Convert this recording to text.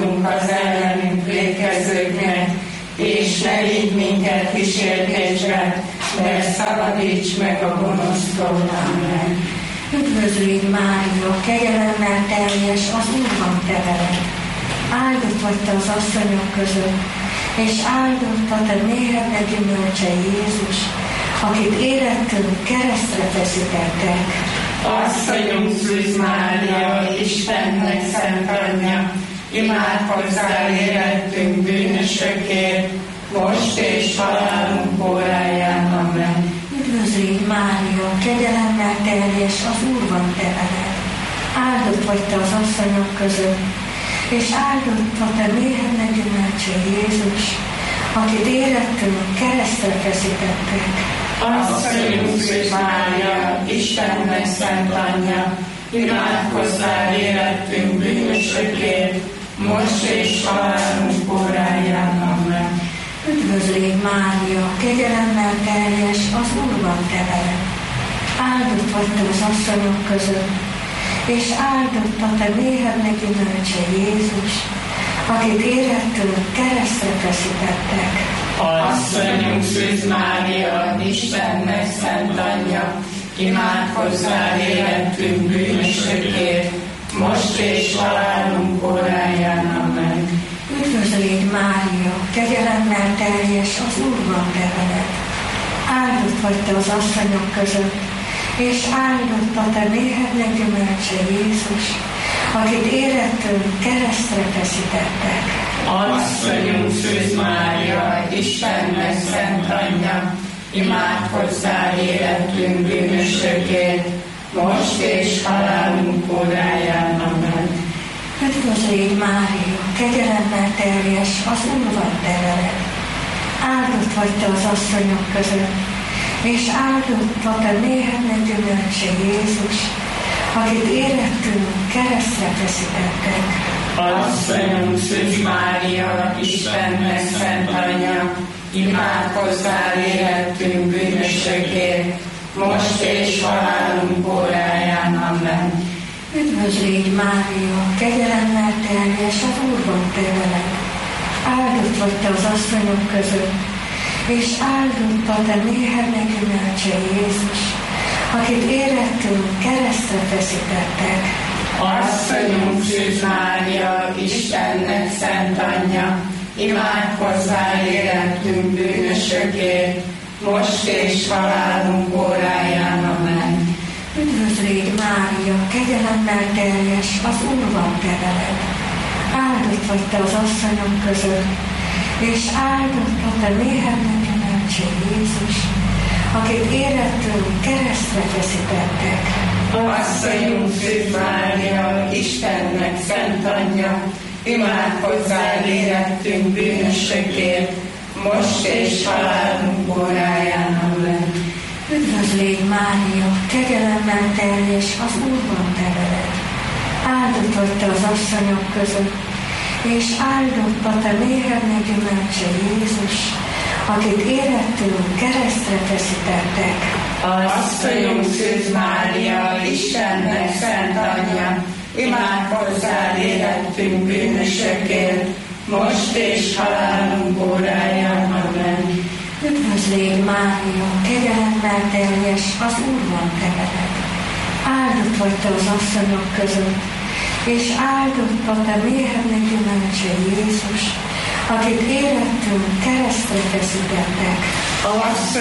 adatunk az ellenünk vétkezőknek, és ne vigy minket kísértésbe, de szabadíts meg a gonosztól. Amen. Üdvözlégy Mária, kegyelemmel teljes, az Úr van te veled. Áldott vagy te az asszonyok között, és áldott a te méhednek gyümölcse Jézus, akit életünk keresztre feszítettek. Asszonyunk Szűz Mária, Istennek szent anyja, imádkozzál érettünk bűnösökért, most és halálunk óráján. Amen. Üdvözlégy Mária, kegyelemmel teljes, az Úr van te veled. Áldott vagy te az asszonyok között, és áldott a te méhednek gyümölcse Jézus, akit életünk keresztre feszítettek. Asszonyunk Szűz Mária, Istennek szent anyja, imádkozzál érettünk bűnösökért, most és halálunk óráján. Amen. Üdvözlégy Mária, kegyelemmel teljes, az Úr van te veled. Áldott vagy te az asszonyok között, és áldott a te méhednek gyümölcse Jézus, akit életünk keresztre feszítettek. Asszonyunk Szűz Mária, Istennek szent anyja, imádkozzál érettünk bűnösökért, most és halálunk óráján. Amen. Üdvözlégy Mária, kegyelemmel teljes, az Úr van te veled. Áldott vagy te az asszonyok között, és áldott a te méhednek gyümölcse Jézus, akit életünk keresztre feszítettek. Asszonyunk Szűz Mária, Istennek szent anyja, imádkozzál érettünk bűnösökért, most és halálunk óráján. Amen. Üdvözlégy Mária, kegyelemmel teljes, az Úr van te veled. Áldott vagy te az asszonyok között, és áldott a te méhednek gyümölcse Jézus, akit életünk keresztre feszítettek. Asszonyunk Szűz Mária, Istennek szent anyja, imádkozzál érettünk bűnösökért, most és halálunk óráján. Amen. Üdvözlégy Mária, kegyelemmel teljes, az Úr van te veled. Áldott vagy te az asszonyok között, és áldott a te méhednek gyümölcse Jézus, akit életünk keresztre feszítettek. Asszonyunk Szűz Mária, Istennek szent anyja, imádkozzál érettünk bűnösökért, most és halálunk óráján. Amen. Üdvözlégy Mária, kegyelemmel teljes, az Úr van te veled. Áldott vagy te az asszonyok között, és áldott a te méhednek gyümölcse Jézus, akit életünk keresztre feszítettek. Asszonyunk Szűz Mária, Istennek szent anyja, imádkozzál érettünk bűnösökért, most és halálunk óráján. Amen. Üdvözlégy Mária, kegyelemmel teljes, az Úr van te veled. Áldott vagy te az asszonyok között, és áldott a te méhednek gyümölcse Jézus, akit életünk keresztre feszítettek. Asszonyunk Szűz Mária, Istennek szent anyja, imádkozzál érettünk bűnösökért, most és halálunk óráján. Amen. Üdvözlégy Mária, kegyelemmel teljes, az Úr van te veled. Áldott vagy te az asszonyok között, és áldott a te méhednek gyümölcse Jézus, akit életünk keresztre feszítettek.